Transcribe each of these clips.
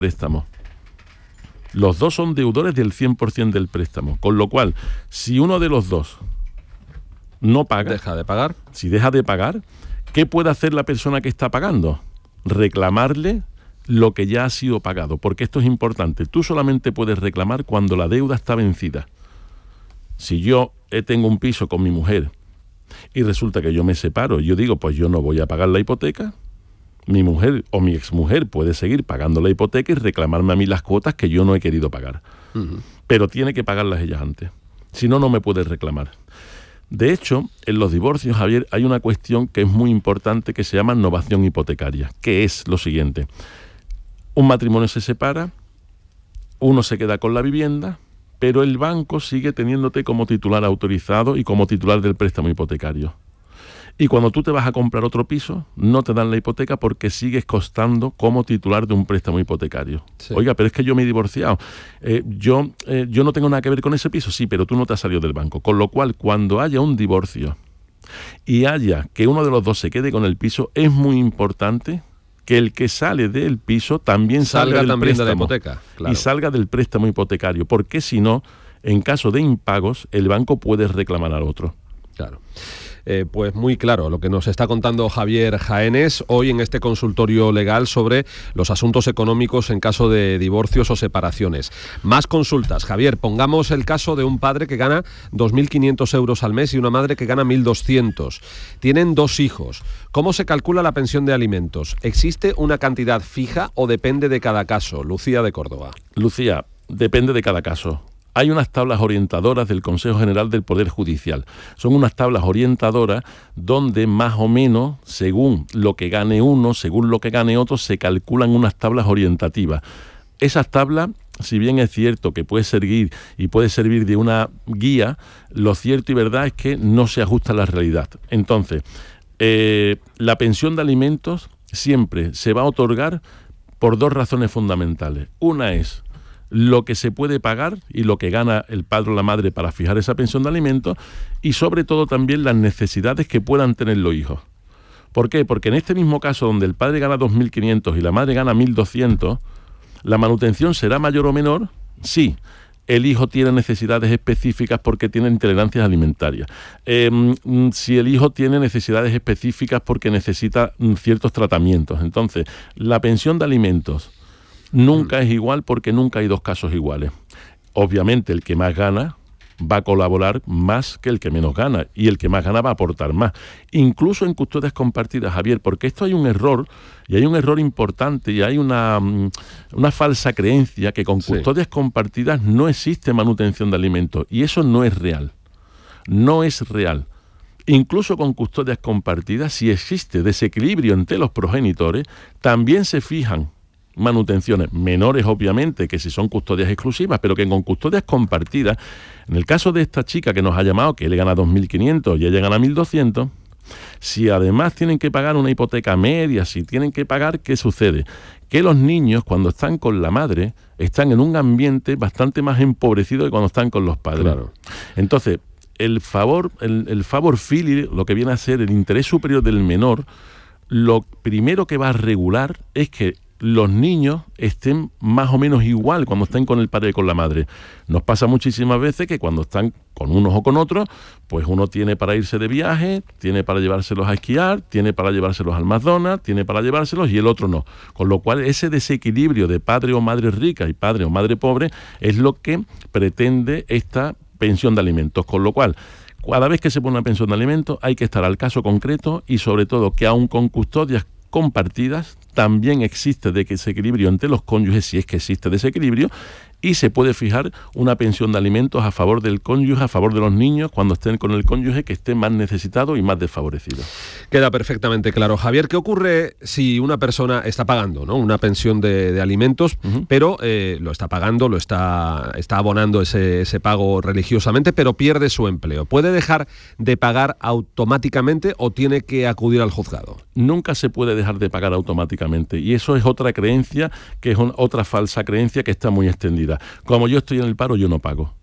préstamo. Los dos son deudores del 100% del préstamo, con lo cual, si uno de los dos no paga, deja de pagar, si deja de pagar, ¿qué puede hacer la persona que está pagando? Reclamarle lo que ya ha sido pagado, porque esto es importante. Tú solamente puedes reclamar cuando la deuda está vencida. Si yo tengo un piso con mi mujer y resulta que yo me separo, yo digo, pues yo no voy a pagar la hipoteca, mi mujer o mi exmujer puede seguir pagando la hipoteca y reclamarme a mí las cuotas que yo no he querido pagar. Pero tiene que pagarlas ellas antes. Si no, no me puede reclamar. De hecho, en los divorcios, Javier, hay una cuestión que es muy importante que se llama novación hipotecaria, que es lo siguiente. Un matrimonio se separa, uno se queda con la vivienda, pero el banco sigue teniéndote como titular autorizado y como titular del préstamo hipotecario. Y cuando tú te vas a comprar otro piso, no te dan la hipoteca porque sigues costando como titular de un préstamo hipotecario. Sí. Oiga, pero es que yo me he divorciado. Yo no tengo nada que ver con ese piso. Sí, pero tú no te has salido del banco. Con lo cual, cuando haya un divorcio y haya que uno de los dos se quede con el piso, es muy importante que el que sale del piso también salga del préstamo, de la hipoteca. Claro. Y salga del préstamo hipotecario. Porque si no, en caso de impagos, el banco puede reclamar al otro. Claro. Pues muy claro lo que nos está contando Javier Jaénes hoy en este consultorio legal sobre los asuntos económicos en caso de divorcios o separaciones. Más consultas. Javier, pongamos el caso de un padre que gana 2.500 euros al mes y una madre que gana 1.200. Tienen 2 hijos. ¿Cómo se calcula la pensión de alimentos? ¿Existe una cantidad fija o depende de cada caso? Lucía de Córdoba. Lucía, depende de cada caso. Hay unas tablas orientadoras del Consejo General del Poder Judicial. Son unas tablas orientadoras donde más o menos, según lo que gane uno, según lo que gane otro, se calculan unas tablas orientativas. Esas tablas, si bien es cierto que puede servir y puede servir de una guía, lo cierto y verdad es que no se ajusta a la realidad. Entonces, la pensión de alimentos siempre se va a otorgar por 2 razones fundamentales. Una es lo que se puede pagar y lo que gana el padre o la madre para fijar esa pensión de alimentos y sobre todo también las necesidades que puedan tener los hijos. ¿Por qué? Porque en este mismo caso donde el padre gana 2.500 y la madre gana 1.200, la manutención será mayor o menor, sí. El hijo tiene necesidades específicas porque tiene intolerancias alimentarias. Si el hijo tiene necesidades específicas porque necesita ciertos tratamientos. Entonces, la pensión de alimentos nunca es igual porque nunca hay 2 casos iguales. Obviamente el que más gana va a colaborar más que el que menos gana y el que más gana va a aportar más. Incluso en custodias compartidas, Javier, porque esto hay un error y hay un error importante y hay una falsa creencia que con custodias compartidas no existe manutención de alimentos y eso no es real. No es real. Incluso con custodias compartidas, si existe desequilibrio entre los progenitores, también se fijan manutenciones menores, obviamente, que si son custodias exclusivas, pero que con custodias compartidas, en el caso de esta chica que nos ha llamado, que él gana 2.500 y ella gana 1.200, si además tienen que pagar una hipoteca media, si tienen que pagar, ¿qué sucede? Que los niños, cuando están con la madre, están en un ambiente bastante más empobrecido que cuando están con los padres. Claro. Entonces, el favor fili, lo que viene a ser el interés superior del menor, lo primero que va a regular es que los niños estén más o menos igual cuando estén con el padre y con la madre. Nos pasa muchísimas veces que cuando están con unos o con otros, pues uno tiene para irse de viaje, tiene para llevárselos a esquiar, tiene para llevárselos al McDonald's, tiene para llevárselos y el otro no. Con lo cual ese desequilibrio de padre o madre rica y padre o madre pobre es lo que pretende esta pensión de alimentos. Con lo cual, cada vez que se pone una pensión de alimentos hay que estar al caso concreto y sobre todo que aun con custodias compartidas también existe desequilibrio entre los cónyuges, si es que existe desequilibrio, y se puede fijar una pensión de alimentos a favor del cónyuge, a favor de los niños, cuando estén con el cónyuge que esté más necesitado y más desfavorecido. Queda perfectamente claro. Javier, ¿qué ocurre si una persona está pagando, ¿no?, una pensión de alimentos, pero lo está pagando, lo está abonando ese pago religiosamente, pero pierde su empleo? ¿Puede dejar de pagar automáticamente o tiene que acudir al juzgado? Nunca se puede dejar de pagar automáticamente y eso es otra creencia, que es otra falsa creencia que está muy extendida. Como yo estoy en el paro, yo no pago.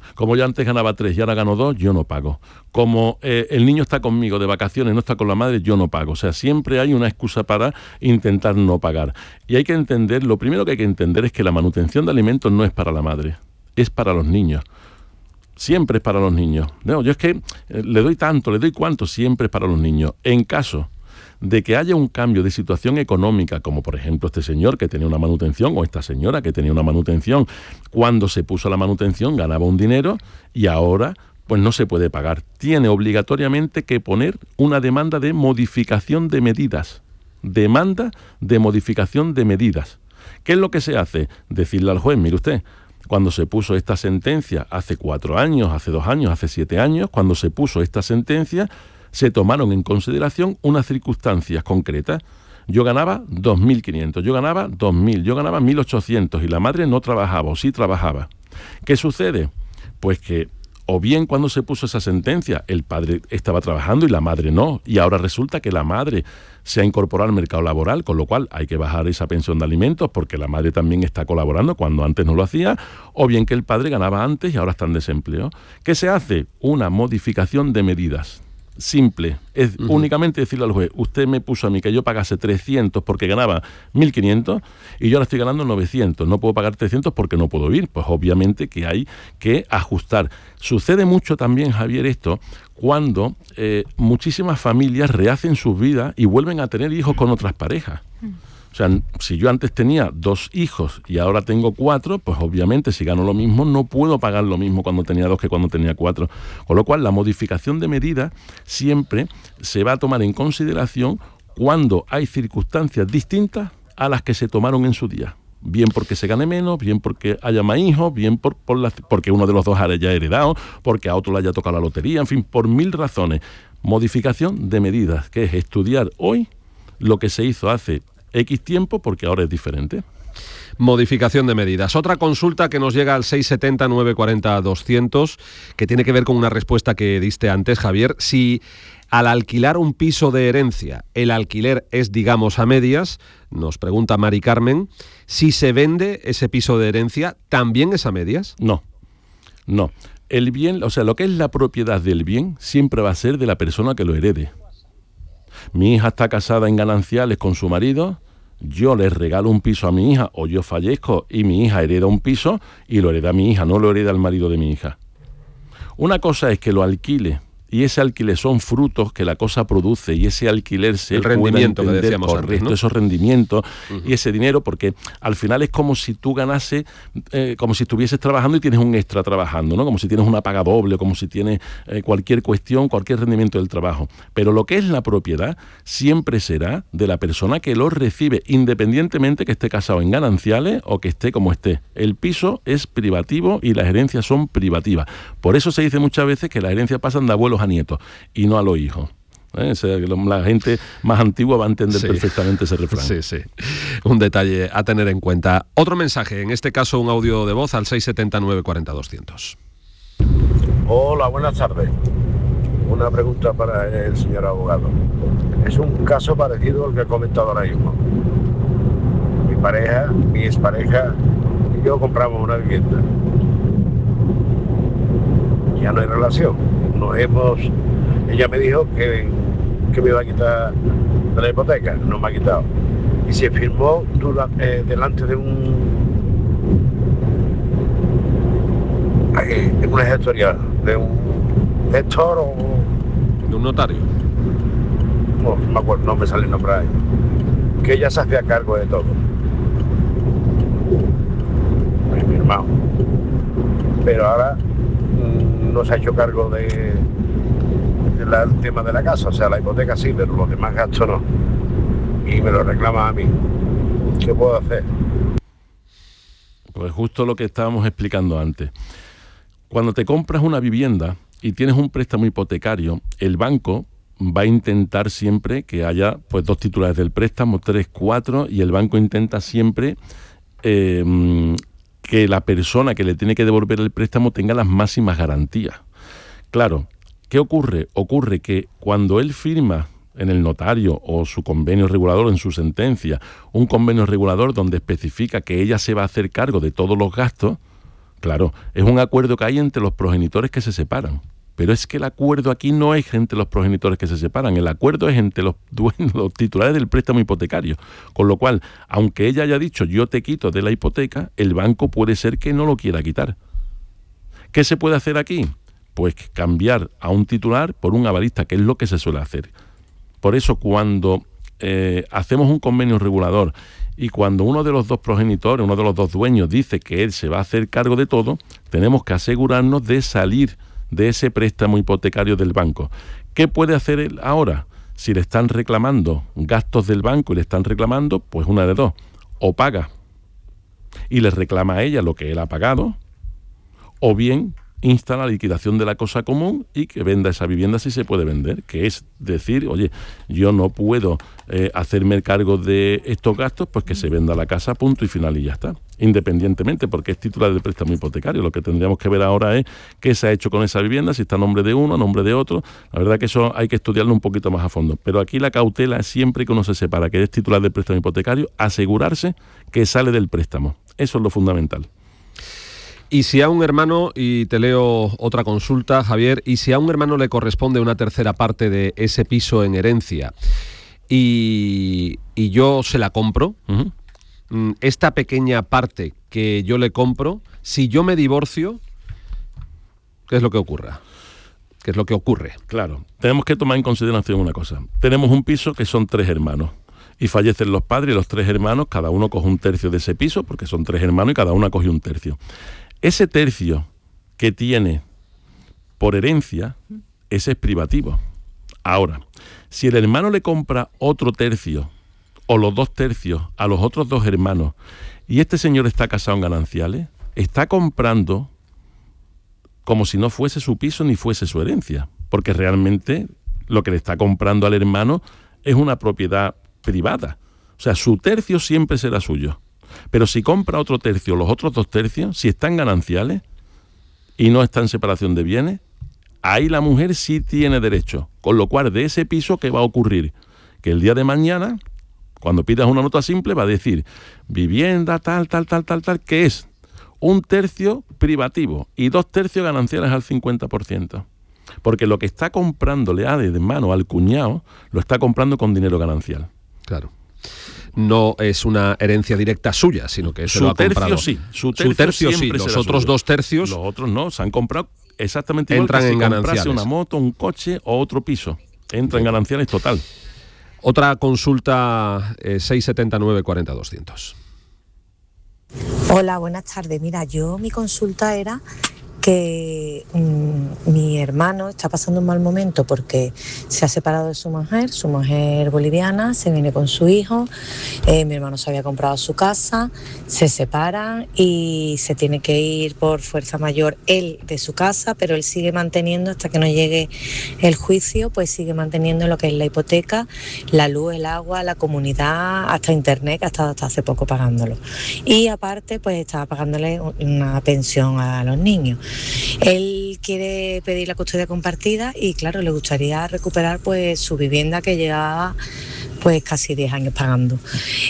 Como yo antes ganaba 3 y ahora gano 2, yo no pago. Como el niño está conmigo de vacaciones, no está con la madre, yo no pago. O sea, siempre hay una excusa para intentar no pagar. Y hay que entender, lo primero que hay que entender es que la manutención de alimentos no es para la madre, es para los niños. Siempre es para los niños. No, yo es que le doy tanto, le doy cuanto, siempre es para los niños. En caso de que haya un cambio de situación económica, como por ejemplo este señor que tenía una manutención o esta señora que tenía una manutención, cuando se puso la manutención ganaba un dinero y ahora pues no se puede pagar. Tiene obligatoriamente que poner una demanda de modificación de medidas. Demanda de modificación de medidas. ¿Qué es lo que se hace? Decirle al juez, mire usted, cuando se puso esta sentencia hace 4 años, hace 2 años, hace 7 años, cuando se puso esta sentencia, se tomaron en consideración unas circunstancias concretas. Yo ganaba 2.500, yo ganaba 2.000, yo ganaba 1.800 y la madre no trabajaba o sí trabajaba. ¿Qué sucede? Pues que o bien cuando se puso esa sentencia el padre estaba trabajando y la madre no, y ahora resulta que la madre se ha incorporado al mercado laboral, con lo cual hay que bajar esa pensión de alimentos porque la madre también está colaborando cuando antes no lo hacía, o bien que el padre ganaba antes y ahora está en desempleo. ¿Qué se hace? Una modificación de medidas. Simple, es únicamente decirle al juez, usted me puso a mí que yo pagase 300 porque ganaba 1.500 y yo ahora estoy ganando 900, no puedo pagar 300 porque no puedo ir, pues obviamente que hay que ajustar. Sucede mucho también, Javier, esto, cuando muchísimas familias rehacen sus vidas y vuelven a tener hijos con otras parejas. O sea, si yo antes tenía 2 hijos y ahora tengo 4, pues obviamente si gano lo mismo no puedo pagar lo mismo cuando tenía 2 que cuando tenía 4. Con lo cual la modificación de medida siempre se va a tomar en consideración cuando hay circunstancias distintas a las que se tomaron en su día. Bien porque se gane menos, bien porque haya más hijos, bien porque uno de los dos haya heredado, porque a otro le haya tocado la lotería, en fin, por 1000 razones. Modificación de medidas, que es estudiar hoy lo que se hizo hace X tiempo porque ahora es diferente. Modificación de medidas. Otra consulta que nos llega al 670-940-200, que tiene que ver con una respuesta que diste antes, Javier. Si al alquilar un piso de herencia, el alquiler es, digamos, a medias, nos pregunta Mari Carmen, si se vende ese piso de herencia, ¿también es a medias? No. El bien, o sea, lo que es la propiedad del bien, siempre va a ser de la persona que lo herede. Mi hija está casada en gananciales con su marido, yo le regalo un piso a mi hija o yo fallezco y mi hija hereda un piso y lo hereda mi hija, no lo hereda el marido de mi hija. Una cosa es que lo alquile y ese alquiler son frutos que la cosa produce y ese alquiler se el rendimiento que decíamos correcto, antes, ¿no? Esos rendimientos y ese dinero, porque al final es como si tú ganase, como si estuvieses trabajando y tienes un extra trabajando, ¿no? Como si tienes una paga doble, como si tienes cualquier cuestión, cualquier rendimiento del trabajo. Pero lo que es la propiedad siempre será de la persona que lo recibe, independientemente que esté casado en gananciales o que esté como esté. El piso es privativo y las herencias son privativas. Por eso se dice muchas veces que las herencias pasan de abuelos a nietos y no a los hijos. O sea, la gente más antigua va a entender perfectamente ese refrán. Sí. Un detalle a tener en cuenta. Otro mensaje, en este caso un audio de voz al 670-940-200. Hola, buenas tardes. Una pregunta para el señor abogado. Es un caso parecido al que he comentado ahora mismo. Mi expareja y yo compramos una vivienda. Ya no hay relación. Ella me dijo que me iba a quitar de la hipoteca, no me ha quitado. Y se firmó delante de una gestoría, de un gestor o... ¿De un notario? No me acuerdo, no me sale el nombre ahí. Que ella se hacía cargo de todo. Me he firmado. Pero ahora no se ha hecho cargo del tema de la casa, o sea, la hipoteca sí, pero los demás gastos no. Y me lo reclama a mí. ¿Qué puedo hacer? Pues justo lo que estábamos explicando antes. Cuando te compras una vivienda y tienes un préstamo hipotecario, el banco va a intentar siempre que haya pues 2 titulares del préstamo, 3, 4, y el banco intenta siempre que la persona que le tiene que devolver el préstamo tenga las máximas garantías. Claro, ¿qué ocurre? Ocurre que cuando él firma en el notario o su convenio regulador en su sentencia, un convenio regulador donde especifica que ella se va a hacer cargo de todos los gastos, Claro, es un acuerdo que hay entre los progenitores que se separan. Pero es que el acuerdo aquí no es entre los progenitores que se separan, el acuerdo es entre los dueños, los titulares del préstamo hipotecario. Con lo cual, aunque ella haya dicho yo te quito de la hipoteca, el banco puede ser que no lo quiera quitar. ¿Qué se puede hacer aquí? Pues cambiar a un titular por un avalista, que es lo que se suele hacer. Por eso cuando hacemos un convenio regulador y cuando uno de los dos progenitores, uno de los dos dueños dice que él se va a hacer cargo de todo, tenemos que asegurarnos de salir de ese préstamo hipotecario del banco. ¿Qué puede hacer él ahora? Si le están reclamando gastos del banco y le están reclamando, pues una de dos, o paga y le reclama a ella lo que él ha pagado, o bien insta la liquidación de la cosa común y que venda esa vivienda si se puede vender, que es decir, oye, yo no puedo hacerme cargo de estos gastos, pues que se venda la casa, punto y final y ya está, independientemente, porque es titular del préstamo hipotecario. Lo que tendríamos que ver ahora es qué se ha hecho con esa vivienda, si está a nombre de uno, a nombre de otro. La verdad que eso hay que estudiarlo un poquito más a fondo, pero aquí la cautela es siempre que uno se separa que es titular del préstamo hipotecario, asegurarse que sale del préstamo. Eso es lo fundamental. Y si a un hermano, y te leo otra consulta, Javier, y si a un hermano le corresponde una tercera parte de ese piso en herencia y yo se la compro, esta pequeña parte que yo le compro, si yo me divorcio, ¿qué es lo que ocurra? ¿Qué es lo que ocurre? Claro, tenemos que tomar en consideración una cosa. Tenemos un piso que son 3 hermanos. Y fallecen los padres y los 3 hermanos, cada uno coge un tercio de ese piso, porque son 3 hermanos y cada uno coge un tercio. Ese tercio que tiene por herencia, ese es privativo. Ahora, si el hermano le compra otro tercio o los 2 tercios a los otros 2 hermanos y este señor está casado en gananciales, está comprando como si no fuese su piso ni fuese su herencia, porque realmente lo que le está comprando al hermano es una propiedad privada. O sea, su tercio siempre será suyo. Pero si compra otro tercio, los otros 2 tercios, si están gananciales y no está en separación de bienes, ahí la mujer sí tiene derecho. Con lo cual, de ese piso, ¿qué va a ocurrir? Que el día de mañana, cuando pidas una nota simple, va a decir vivienda tal, que es un tercio privativo y 2 tercios gananciales al 50%. Porque lo que está comprándole de mano al cuñado, lo está comprando con dinero ganancial. Claro. No es una herencia directa suya, sino que se lo ha comprado. Su tercio sí, los otros suyo. 2 tercios... Los otros no, se han comprado exactamente igual entran que si en comprase gananciales. Una moto, un coche o otro piso. Entra en gananciales total. Otra consulta, 679-40-200. Hola, buenas tardes. Mira, mi consulta era que mi hermano está pasando un mal momento porque se ha separado de su mujer boliviana, se viene con su hijo, mi hermano se había comprado su casa, se separan y se tiene que ir por fuerza mayor él de su casa, pero él sigue manteniendo, hasta que no llegue el juicio, pues sigue manteniendo lo que es la hipoteca, la luz, el agua, la comunidad, hasta internet, que ha estado hasta hace poco pagándolo. Y aparte, pues estaba pagándole una pensión a los niños. Él quiere pedir la custodia compartida y claro, le gustaría recuperar pues su vivienda que llevaba pues casi 10 años pagando.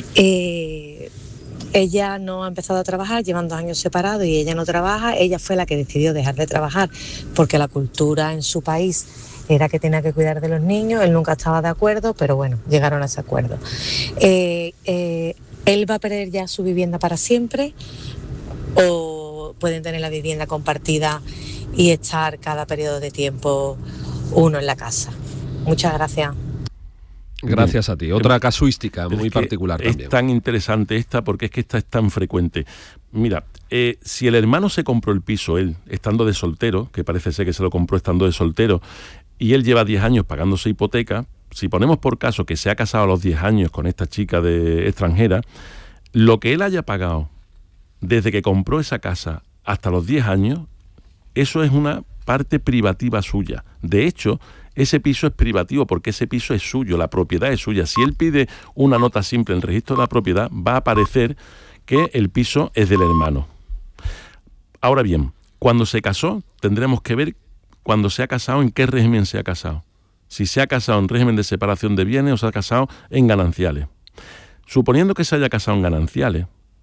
Ella no ha empezado a trabajar, llevan 2 años separados y ella no trabaja. Ella fue la que decidió dejar de trabajar porque la cultura en su país era que tenía que cuidar de los niños. Él nunca estaba de acuerdo, pero bueno, llegaron a ese acuerdo. ¿Él va a perder ya su vivienda para siempre o pueden tener la vivienda compartida y estar cada periodo de tiempo uno en la casa? Muchas gracias. Gracias a ti. Otra casuística muy particular también. Es tan interesante esta porque es que esta es tan frecuente. Mira, si el hermano se compró el piso, él, estando de soltero, que parece ser que se lo compró estando de soltero, y él lleva 10 años pagándose hipoteca, si ponemos por caso que se ha casado a los 10 años con esta chica extranjera, lo que él haya pagado desde que compró esa casa hasta los 10 años, eso es una parte privativa suya. De hecho, ese piso es privativo porque ese piso es suyo, la propiedad es suya. Si él pide una nota simple en el registro de la propiedad, va a aparecer que el piso es del hermano. Ahora bien, cuando se casó, tendremos que ver cuando se ha casado, en qué régimen se ha casado. Si se ha casado en régimen de separación de bienes o se ha casado en gananciales. Suponiendo que se haya casado en gananciales,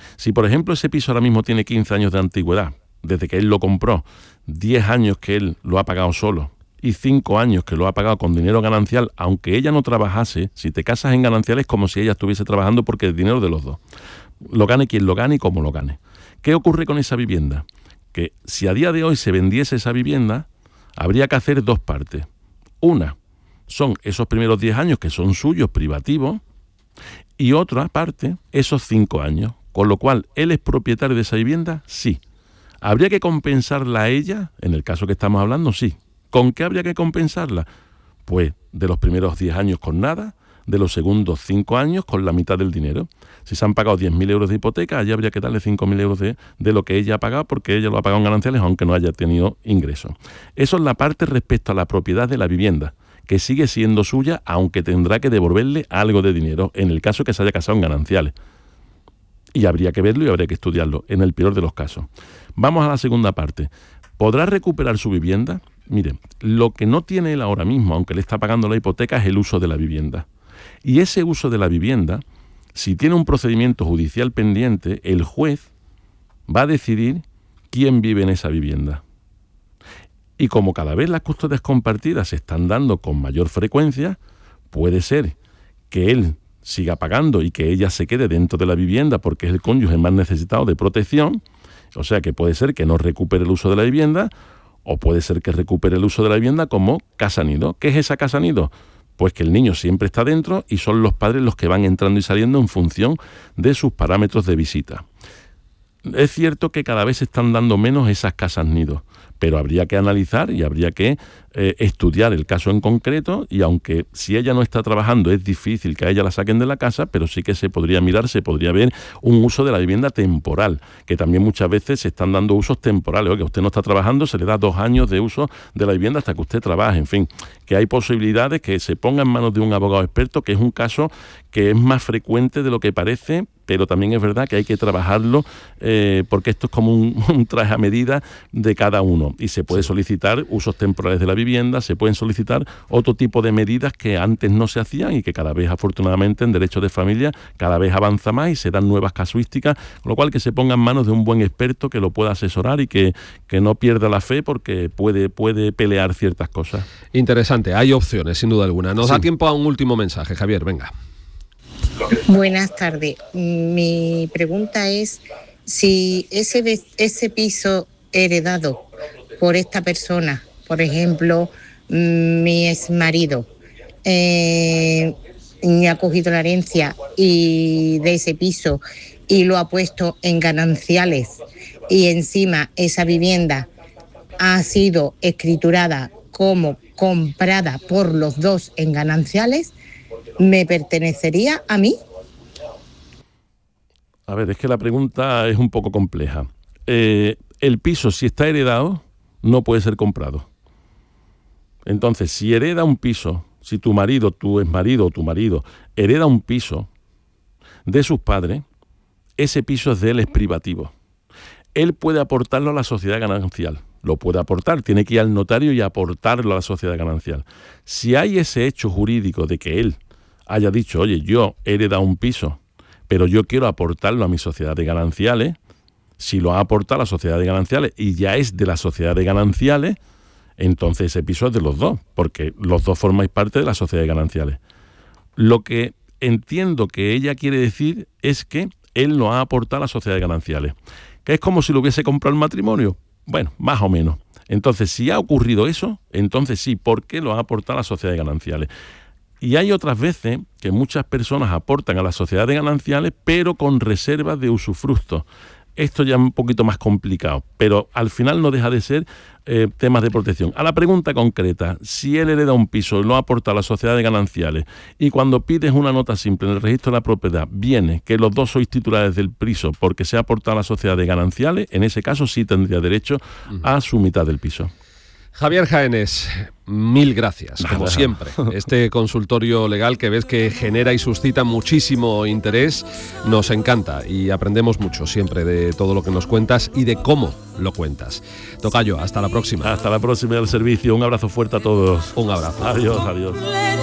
Si, por ejemplo, ese piso ahora mismo tiene 15 años de antigüedad, desde que él lo compró, 10 años que él lo ha pagado solo y 5 años que lo ha pagado con dinero ganancial, aunque ella no trabajase, si te casas en ganancial es como si ella estuviese trabajando porque es dinero de los dos. Lo gane quien lo gane y como lo gane. ¿Qué ocurre con esa vivienda? Que si a día de hoy se vendiese esa vivienda, habría que hacer dos partes. Una, son esos primeros 10 años que son suyos, privativos, y otra parte, esos 5 años. Con lo cual, ¿él es propietario de esa vivienda? Sí. ¿Habría que compensarla a ella? En el caso que estamos hablando, sí. ¿Con qué habría que compensarla? Pues de los primeros 10 años con nada, de los segundos 5 años con la mitad del dinero. Si se han pagado 10.000 euros de hipoteca, allí habría que darle 5.000 euros de lo que ella ha pagado, porque ella lo ha pagado en gananciales, aunque no haya tenido ingresos. Eso es la parte respecto a la propiedad de la vivienda, que sigue siendo suya, aunque tendrá que devolverle algo de dinero, en el caso que se haya casado en gananciales. Y habría que verlo y habría que estudiarlo, en el peor de los casos. Vamos a la segunda parte. ¿Podrá recuperar su vivienda? Mire, lo que no tiene él ahora mismo, aunque le está pagando la hipoteca, es el uso de la vivienda. Y ese uso de la vivienda, si tiene un procedimiento judicial pendiente, el juez va a decidir quién vive en esa vivienda. Y como cada vez las custodias compartidas se están dando con mayor frecuencia, puede ser que él siga pagando y que ella se quede dentro de la vivienda porque es el cónyuge más necesitado de protección, o sea que puede ser que no recupere el uso de la vivienda, o puede ser que recupere el uso de la vivienda como casa nido. ¿Qué es esa casa nido? Pues que el niño siempre está dentro y son los padres los que van entrando y saliendo en función de sus parámetros de visita. Es cierto que cada vez se están dando menos esas casas nidos, pero habría que analizar y habría que estudiar el caso en concreto, y aunque si ella no está trabajando es difícil que a ella la saquen de la casa, pero sí que se podría mirar, se podría ver un uso de la vivienda temporal, que también muchas veces se están dando usos temporales. Oye, usted no está trabajando, se le da 2 años de uso de la vivienda hasta que usted trabaje, en fin, que hay posibilidades que se ponga en manos de un abogado experto, que es un caso que es más frecuente de lo que parece, pero también es verdad que hay que trabajarlo porque esto es como un traje a medida de cada uno, y se puede solicitar usos temporales de la vivienda, se pueden solicitar otro tipo de medidas que antes no se hacían y que cada vez afortunadamente en derecho de familia cada vez avanza más y se dan nuevas casuísticas, con lo cual que se ponga en manos de un buen experto que lo pueda asesorar y que no pierda la fe, porque puede pelear ciertas cosas. Interesante, hay opciones sin duda alguna. Nos da tiempo a un último mensaje, Javier, venga. Buenas tardes. Mi pregunta es si ese piso heredado por esta persona, por ejemplo, mi exmarido, ha cogido la herencia y de ese piso y lo ha puesto en gananciales, y encima esa vivienda ha sido escriturada como comprada por los dos en gananciales, ¿me pertenecería a mí? A ver, es que la pregunta es un poco compleja. El piso, si está heredado, no puede ser comprado. Entonces, si hereda un piso, si tu marido, tu exmarido o tu marido hereda un piso de sus padres, ese piso es de él, es privativo. Él puede aportarlo a la sociedad ganancial. Lo puede aportar, tiene que ir al notario y aportarlo a la sociedad ganancial. Si hay ese hecho jurídico de que él haya dicho, oye, yo he heredado un piso, pero yo quiero aportarlo a mi sociedad de gananciales, si lo ha aportado a la sociedad de gananciales y ya es de la sociedad de gananciales, entonces ese piso es de los dos, porque los dos formáis parte de la sociedad de gananciales. Lo que entiendo que ella quiere decir es que él lo ha aportado a la sociedad de gananciales, que es como si lo hubiese comprado el matrimonio. Bueno, más o menos. Entonces, si ha ocurrido eso, entonces sí, ¿por qué lo ha aportado a la sociedad de gananciales? Y hay otras veces que muchas personas aportan a la sociedad de gananciales, pero con reservas de usufructo. Esto ya es un poquito más complicado, pero al final no deja de ser temas de protección. A la pregunta concreta, si él hereda un piso y lo aporta a la sociedad de gananciales, y cuando pides una nota simple en el registro de la propiedad viene que los dos sois titulares del piso porque se ha aportado a la sociedad de gananciales, en ese caso sí tendría derecho a su mitad del piso. Javier Jaénes, mil gracias, como siempre. Este consultorio legal que ves que genera y suscita muchísimo interés, nos encanta y aprendemos mucho siempre de todo lo que nos cuentas y de cómo lo cuentas. Tocayo, hasta la próxima. Hasta la próxima del servicio. Un abrazo fuerte a todos. Un abrazo. Adiós, adiós.